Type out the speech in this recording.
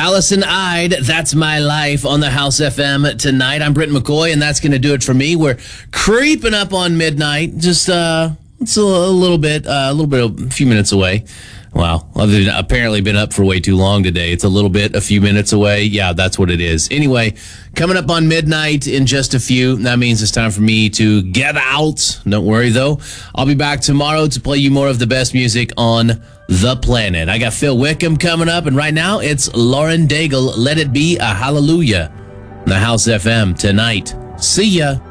Allison Ide, That's My Life on the House FM tonight. I'm Britton McCoy, and that's going to do it for me. We're creeping up on midnight. Just, it's a few minutes away. Wow. I've apparently been up for way too long today. It's a few minutes away. Yeah, that's what it is. Anyway, coming up on midnight in just a few. That means it's time for me to get out. Don't worry, though. I'll be back tomorrow to play you more of the best music on the planet. I got Phil Wickham coming up, and right now it's Lauren Daigle. Let It Be a Hallelujah. The House FM tonight. See ya.